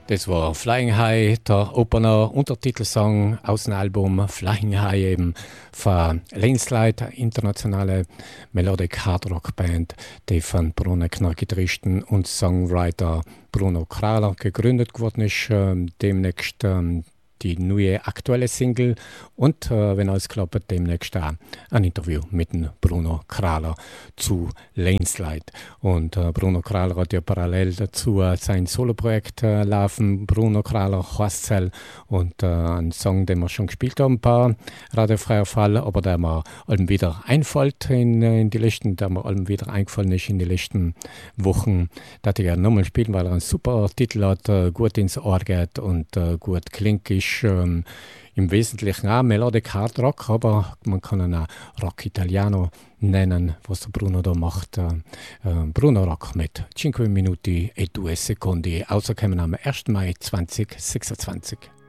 Das war Flying High, der Opener Untertitelsong aus dem Album Flying High eben von Landslide, internationale Melodic Hard Rock Band, die von Bruno Gitarristen und Songwriter Bruno Kraler gegründet geworden ist. Demnächst die neue aktuelle Single und, wenn alles klappt, demnächst auch ein Interview mit dem Bruno Kraler zu Landslide. Und Bruno Kraler hat ja parallel dazu sein Soloprojekt laufen, Bruno Kraler Hostel, und ein Song, den wir schon gespielt haben, ein paar radiofreier Fall, aber der mir allem wieder einfällt in die letzten, der mir allem wieder eingefallen ist in die letzten Wochen, dass ich gerne nochmal spielen, weil er einen super Titel hat, gut ins Ohr geht und gut klingt ist. Im Wesentlichen auch Melodic Hard Rock, aber man kann ihn auch Rock Italiano nennen, was der Bruno da macht. Bruno Rock mit 5 Minuti e 2 Secondi, rausgekommen am 1. Mai 2026.